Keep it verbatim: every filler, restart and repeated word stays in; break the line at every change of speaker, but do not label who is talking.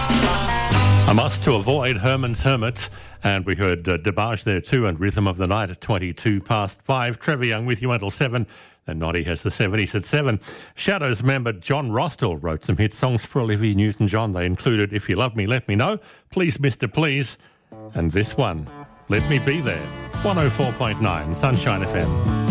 A must to avoid Herman's Hermits. And we heard uh, DeBarge there too, and Rhythm of the Night at twenty-two past five. Trevor Young with you until seven. And Noddy has the seventies at seven. Shadows member John Rostall wrote some hit songs for Olivia Newton-John. They included If You Love Me, Let Me Know, Please Mister Please, and this one, Let Me Be There. one oh four point nine Sunshine F M.